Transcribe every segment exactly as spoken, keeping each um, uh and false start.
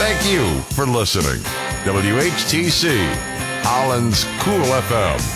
Thank you for listening. W H T C, Holland's Cool F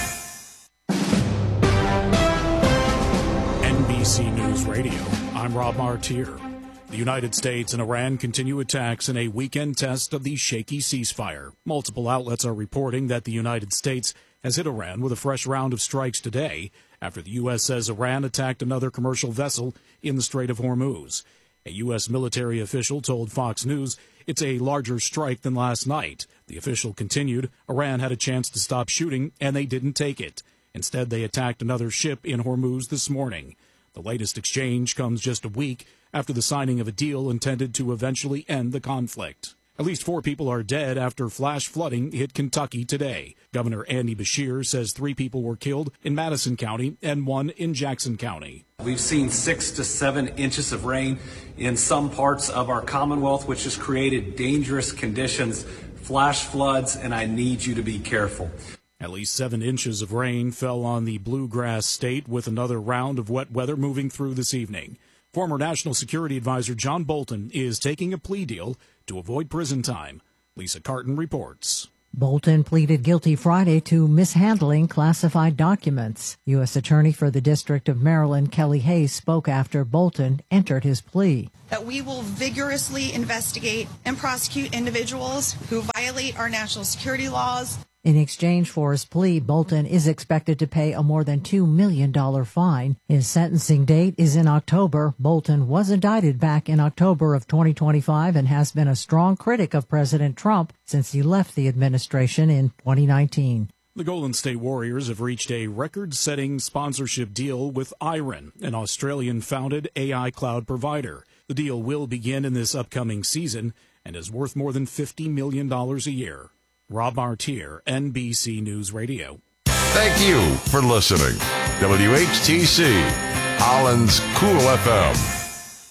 M. N B C News Radio, I'm Rob Martier. The United States and Iran continue attacks in a weekend test of the shaky ceasefire. Multiple outlets are reporting that the United States has hit Iran with a fresh round of strikes today after the U S says Iran attacked another commercial vessel in the Strait of Hormuz. A U S military official told Fox News it's a larger strike than last night. The official continued, Iran had a chance to stop shooting, and they didn't take it. Instead, they attacked another ship in Hormuz this morning. The latest exchange comes just a week after the signing of a deal intended to eventually end the conflict. At least four people are dead after flash flooding hit Kentucky today. Governor Andy Beshear says three people were killed in Madison County and one in Jackson County. We've seen six to seven inches of rain in some parts of our Commonwealth, which has created dangerous conditions, flash floods, and I need you to be careful. At least seven inches of rain fell on the Bluegrass State, with another round of wet weather moving through this evening. Former National Security Advisor John Bolton is taking a plea deal to avoid prison time. Lisa Carton reports. Bolton pleaded guilty Friday to mishandling classified documents. U S Attorney for the District of Maryland, Kelly Hayes, spoke after Bolton entered his plea. That we will vigorously investigate and prosecute individuals who violate our national security laws. In exchange for his plea, Bolton is expected to pay a more than two million dollars fine. His sentencing date is in October. Bolton was indicted back in October of twenty twenty-five and has been a strong critic of President Trump since he left the administration in twenty nineteen. The Golden State Warriors have reached a record-setting sponsorship deal with Iron, an Australian-founded A I cloud provider. The deal will begin in this upcoming season and is worth more than fifty million dollars a year. Rob Martier, N B C News Radio. Thank you for listening. W H T C, Holland's Cool F M.